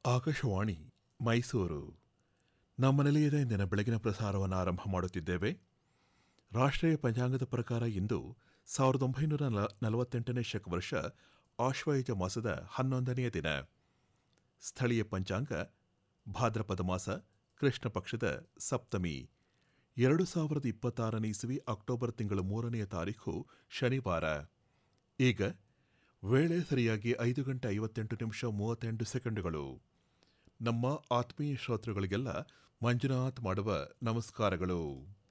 ಆಕಾಶವಾಣಿ ಮೈಸೂರು. ನಮ್ಮ ನಿಲಯದ ಇಂದಿನ ಬೆಳಗಿನ ಪ್ರಸಾರವನ್ನು ಆರಂಭ ಮಾಡುತ್ತಿದ್ದೇವೆ. ರಾಷ್ಟ್ರೀಯ ಪಂಚಾಂಗದ ಪ್ರಕಾರ ಇಂದು 1948ನೇ ಶಕವರ್ಷ ಆಶ್ವಯುಜ ಮಾಸದ 11ನೆಯ ದಿನ. ಸ್ಥಳೀಯ ಪಂಚಾಂಗ ಭಾದ್ರಪದ ಮಾಸ ಕೃಷ್ಣ ಪಕ್ಷದ ಸಪ್ತಮಿ 2026ನೇ ಇಸವಿ ಅಕ್ಟೋಬರ್ ತಿಂಗಳು 3ನೆಯ ತಾರೀಖು ಶನಿವಾರ. ಈಗ ವೇಳೆ ಸರಿಯಾಗಿ 5:58 ನಮ್ಮ ಆತ್ಮೀಯ ಶ್ರೋತೃಗಳಿಗೆಲ್ಲ ಮಂಜುನಾಥ್ ಮಾಡುವ ನಮಸ್ಕಾರಗಳು.